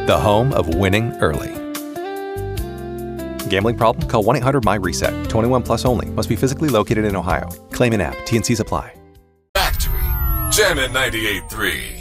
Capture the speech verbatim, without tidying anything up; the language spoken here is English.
the home of winning early. Gambling problem? Call one eight hundred my reset. twenty-one plus only. Must be physically located in Ohio. Claim in app. T and C's apply. Factory, Jammin' ninety-eight point three.